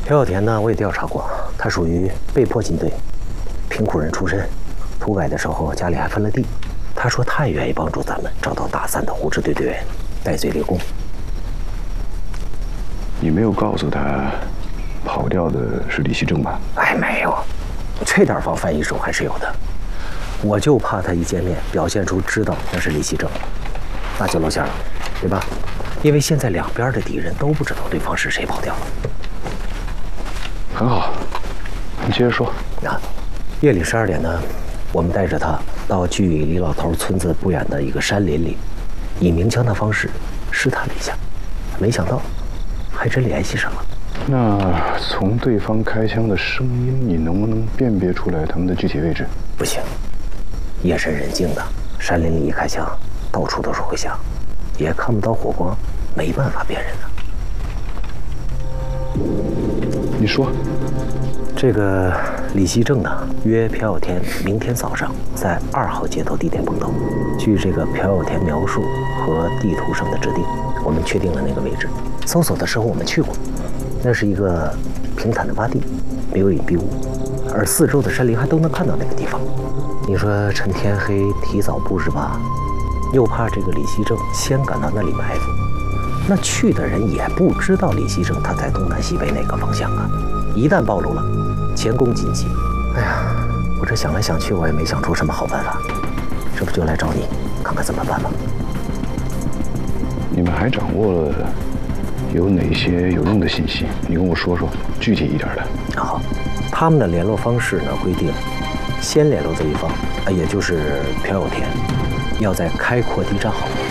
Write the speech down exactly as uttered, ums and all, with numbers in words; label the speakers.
Speaker 1: 朴小田呢，我也调查过，他属于被迫进队，贫苦人出身，土改的时候家里还分了地。他说他也愿意帮助咱们找到打散的胡支队队员，戴罪立功。
Speaker 2: 你没有告诉他，跑掉的是李希正吧？
Speaker 1: 哎，没有，这点防范意识还是有的。我就怕他一见面表现出知道那是李希正，那就露馅了，对吧？因为现在两边的敌人都不知道对方是谁跑掉了。
Speaker 2: 很好，你接着说。
Speaker 1: 啊，夜里十二点呢，我们带着他到距李老头村子不远的一个山林里，以鸣枪的方式试探了一下，没想到还真联系上了。
Speaker 2: 那从对方开枪的声音，你能不能辨别出来他们的具体位置？
Speaker 1: 不行，夜深人静的山林里一开枪，到处都是回响，也看不到火光，没办法辨认的。
Speaker 2: 你说，
Speaker 1: 这个李希正呢，约朴小田明天早上在二号街头地点碰头。据这个朴小田描述和地图上的指定，我们确定了那个位置。搜索的时候我们去过，那是一个平坦的洼地，没有隐蔽物，而四周的山林还都能看到那个地方。你说趁天黑提早布置吧，又怕这个李希正先赶到那里埋伏。那去的人也不知道李希正他在东南西北哪个方向啊！一旦暴露了，前功尽弃。哎呀，我这想来想去，我也没想出什么好办法，这不就来找你看看怎么办吗？
Speaker 2: 你们还掌握了有哪些有用的信息？你跟我说说具体一点的。
Speaker 1: 好，他们的联络方式呢规定，先联络这一方，也就是朴小田，要在开阔地站好。